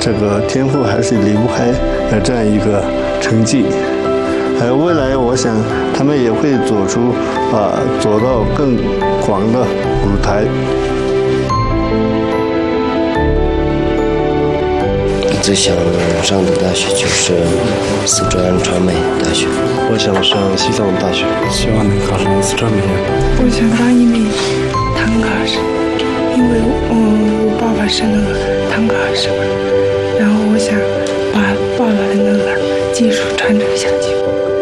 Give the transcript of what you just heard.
这个天赋还是离不开这样一个成绩。未来我想他们也会走到更广的舞台。 最想上的大学就是四川传媒大学。 我想上西藏大学，希望能考上四川美院。 我想当一名坦克手，因为我爸爸是那个坦克手，然后我想把爸爸的那个技术传承下去。